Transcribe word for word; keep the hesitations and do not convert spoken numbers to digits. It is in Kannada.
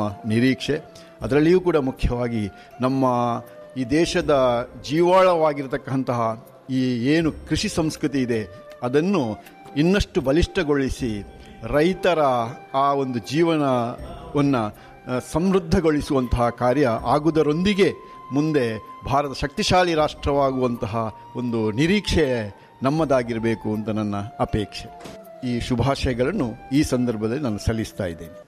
ನಿರೀಕ್ಷೆ. ಅದರಲ್ಲಿಯೂ ಕೂಡ ಮುಖ್ಯವಾಗಿ ನಮ್ಮ ಈ ದೇಶದ ಜೀವಾಳವಾಗಿರತಕ್ಕಂತಹ ಈ ಏನು ಕೃಷಿ ಸಂಸ್ಕೃತಿ ಇದೆ ಅದನ್ನು ಇನ್ನಷ್ಟು ಬಲಿಷ್ಠಗೊಳಿಸಿ ರೈತರ ಆ ಒಂದು ಜೀವನವನ್ನು ಸಮೃದ್ಧಗೊಳಿಸುವಂತಹ ಕಾರ್ಯ ಆಗುವುದರೊಂದಿಗೆ ಮುಂದೆ ಭಾರತ ಶಕ್ತಿಶಾಲಿ ರಾಷ್ಟ್ರವಾಗುವಂತಹ ಒಂದು ನಿರೀಕ್ಷೆ ನಮ್ಮದಾಗಿರಬೇಕು ಅಂತ ನನ್ನ ಅಪೇಕ್ಷೆ. ಈ ಶುಭಾಶಯಗಳನ್ನು ಈ ಸಂದರ್ಭದಲ್ಲಿ ನಾನು ಸಲ್ಲಿಸ್ತಾ ಇದ್ದೇನೆ.